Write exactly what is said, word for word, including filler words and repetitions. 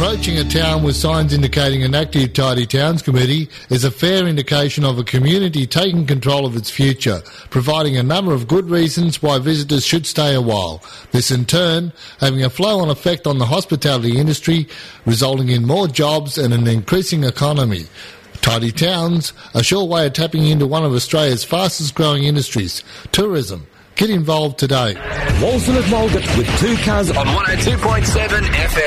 Approaching a town with signs indicating an active Tidy Towns committee is a fair indication of a community taking control of its future, providing a number of good reasons why visitors should stay a while. This in turn having a flow-on effect on the hospitality industry, resulting in more jobs and an increasing economy. Tidy Towns, a sure way of tapping into one of Australia's fastest growing industries, tourism. Get involved today. Walson at Walgett with two cars on one oh two point seven F M.